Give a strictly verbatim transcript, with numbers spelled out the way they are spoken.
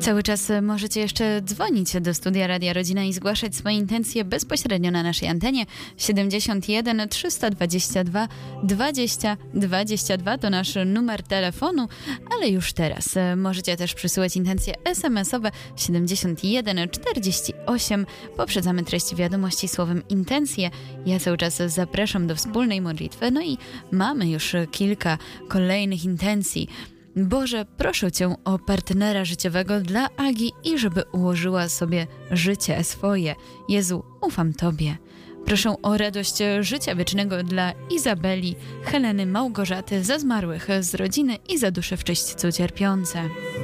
Cały czas możecie jeszcze dzwonić do Studia Radia Rodzina i zgłaszać swoje intencje bezpośrednio na naszej antenie. siedemdziesiąt jeden trzysta dwadzieścia dwa dwadzieścia dwadzieścia dwa to nasz numer telefonu, ale już teraz możecie też przysyłać intencje esemesowe siedemdziesiąt jeden czterdzieści osiem. Poprzedzamy treść wiadomości słowem intencje. Ja cały czas zapraszam do wspólnej modlitwy. No i mamy już kilka kolejnych intencji. Boże, proszę Cię o partnera życiowego dla Agi i żeby ułożyła sobie życie swoje. Jezu, ufam Tobie. Proszę o radość życia wiecznego dla Izabeli, Heleny, Małgorzaty, za zmarłych z rodziny i za dusze w czyśćcu cierpiące.